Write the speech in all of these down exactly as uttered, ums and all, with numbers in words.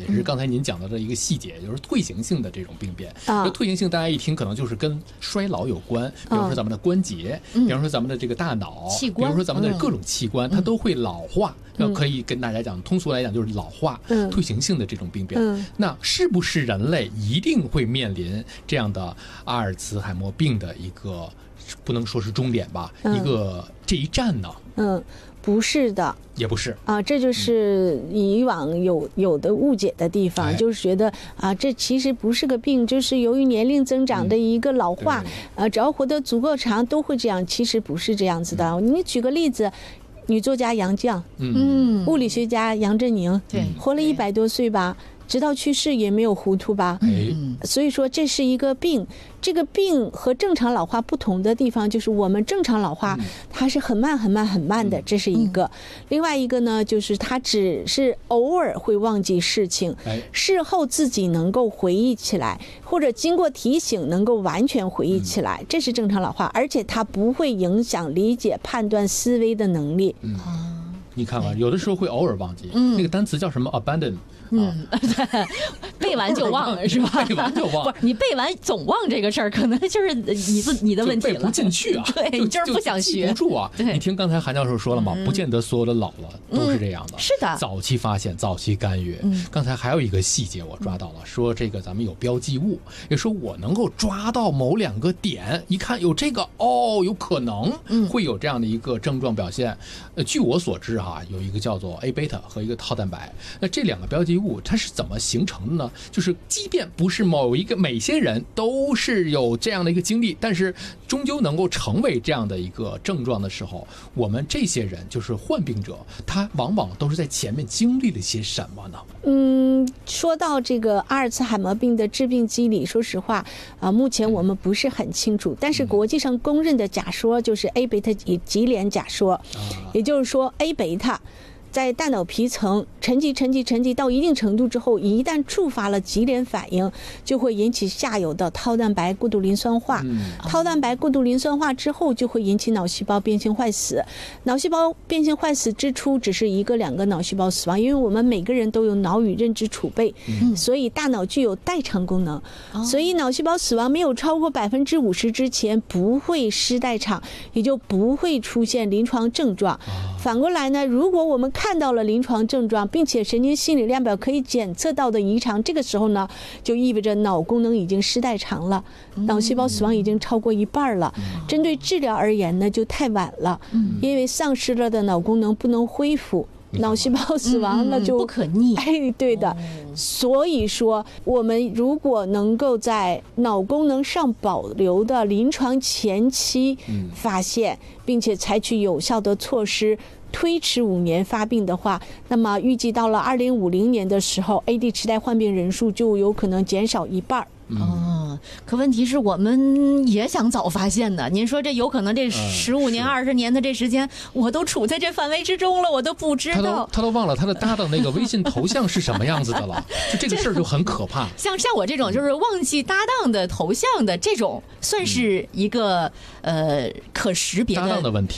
也是刚才您讲到的一个细节，就是退行性的这种病变。 啊， 这退行性大家一听可能就是跟衰老有关，比如说咱们的关节，比如说咱们的这个大脑， 器官， 比如说咱们的各种器官，它都会老化。要可以跟大家讲，通俗来讲就是老化、 嗯、 退行性的这种病变、 嗯。 那是不是人类一定会面临这样的阿尔茨海默病的一个，不能说是终点吧，嗯、一个这一站呢？ 嗯，不是的， 也不是啊，这就是以往有有的误解的地方， 哎、 就是觉得啊，这其实不是个病，就是由于年龄增长的一个老化，嗯、啊，只要活得足够长都会这样，其实不是这样子的。嗯、你举个例子。女作家杨绛，嗯，物理学家杨振宁， 对， 活了一百多岁吧，直到去世也没有糊涂吧？ 嗯， 所以说这是一个病。这个病和正常老化不同的地方，就是我们正常老化它是很慢很慢很慢的，这是一个。另外一个呢，就是它只是偶尔会忘记事情，事后自己能够回忆起来，或者经过提醒能够完全回忆起来，这是正常老化，而且它不会影响理解、判断、思维的能力。 嗯，你看看，有的时候会偶尔忘记，那个单词叫什么 abandon。 嗯，对，背完就忘了是吧？ 背完就忘， 不是你背完总忘这个事儿，可能就是你自你的问题了， 背不进去啊。 对，你就是不想学， 记不住啊。你听刚才韩教授说了嘛，不见得所有的老了都是这样的。 是的， 早期发现，早期干预。刚才还有一个细节我抓到了，说这个咱们有标记物，也说我能够抓到某两个点，一看有这个哦，有可能会有这样的一个症状表现。呃，据我所知哈，有一个叫做 A 贝塔和一个套蛋白，那这两个标记物它是怎么形成的呢？就是即便不是某一个每些人都是有这样的一个经历，但是终究能够成为这样的一个症状的时候，我们这些人就是患病者，他往往都是在前面经历了些什么呢？ 嗯，说到这个阿尔茨海默病的致病机理，说实话啊、呃，目前我们不是很清楚，但是国际上公认的假说就是 A 贝塔级联假说，也就是说 A 贝塔在大脑皮层沉积沉积沉积到一定程度之后，一旦触发了级联反应，就会引起下游的套蛋白过度磷酸化。嗯、套蛋白过度磷酸化之后，就会引起脑细胞变性坏死。脑细胞变性坏死之初，只是一个两个脑细胞死亡，因为我们每个人都有脑与认知储备，嗯、所以大脑具有代偿功能。哦、所以脑细胞死亡没有超过百分之五十之前，不会失代偿，也就不会出现临床症状。哦、反过来呢，如果我们看到了临床症状，并且神经心理量表可以检测到的异常，这个时候呢，就意味着脑功能已经失代偿了，脑细胞死亡已经超过一半了。针对治疗而言呢，就太晚了，因为丧失了的脑功能不能恢复。脑细胞死亡那就、 嗯、不可逆， 哎，对的、哦。所以说，我们如果能够在脑功能上保留的临床前期发现，嗯、并且采取有效的措施，推迟五年发病的话，那么预计到了二零五零年的时候 ，A D 痴呆患病人数就有可能减少一半。 哦，可问题是我们也想早发现的。您说这有可能这十五年、二十年的这时间，我都处在这范围之中了，我都不知道。 他都他都忘了他的搭档那个微信头像是什么样子的了，就这个事儿就很可怕。 像像我这种就是忘记搭档的头像的这种，算是一个、嗯、呃可识别的搭档的问题。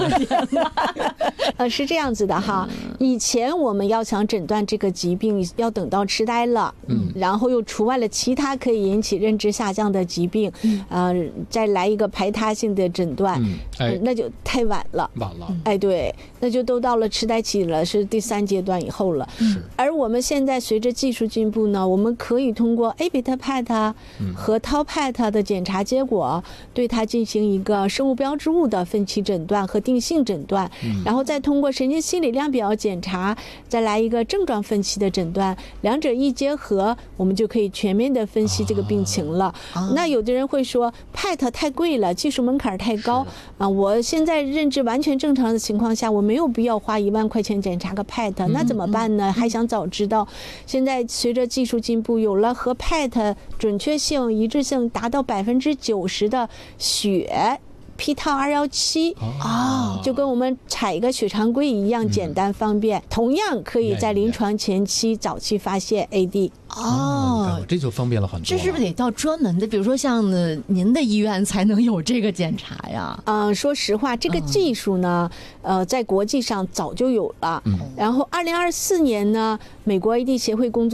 呃，是这样子的哈。以前我们要想诊断这个疾病，要等到痴呆了，嗯，然后又除外了其他可以引起认知下降的疾病，嗯、呃，再来一个排他性的诊断，嗯哎呃，那就太晚了， 晚了， 哎，对，那就都到了痴呆期了，是第三阶段以后了。 是。 而我们现在随着技术进步呢，我们可以通过 A 贝塔 P E T 和 Tau P E T 的检查结果，对它进行一个生物标志物的分期诊断和定性诊断，嗯、然后再通过神经心理量表检查，再来一个症状分期的诊断，两者一结合，我们就可以全面的分析这个病情了。啊、那有的人会说 P E T 太贵了，技术门槛太高啊！我现在认知完全正常的情况下，我没有必要花一万块钱检查个 P E T， 那怎么办呢？嗯嗯、还想早知道，现在随着技术进步，有了和 P E T 准确性、一致性达到百分之九十的血。P 套二一七啊，就跟我们采一个血常规一样简单方便，嗯、同样可以在临床前期早期发现 A D。 哦，这就方便了很多。 这是不是得到专门的，比如说像您的医院才能有这个检查呀？ 嗯、呃，说实话，这个技术呢，嗯、呃，在国际上早就有了。嗯，然后二零二四年呢，美国 A D 协会工作